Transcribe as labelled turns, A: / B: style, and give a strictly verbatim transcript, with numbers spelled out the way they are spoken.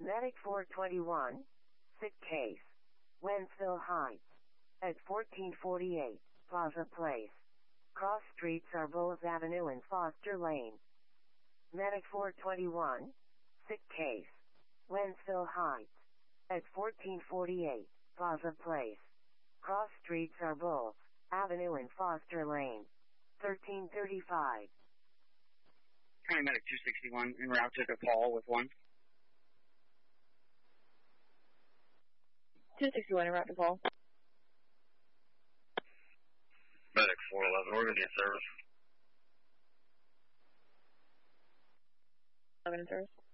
A: Medic four twenty-one, sick case. Wentzville Heights. At fourteen forty-eight, Plaza Place. Cross streets are Bulls Avenue and Foster Lane. Medic four twenty-one, sick case. Wentzville Heights. At fourteen forty-eight, Plaza Place. Cross streets are Bulls Avenue and Foster Lane. thirteen thirty-five.
B: County Medic two sixty-one, en route to DePaul with one.
C: two sixty-one, en route to DePaul.
D: Medic four eleven, we're going to get service.
C: eleven in service.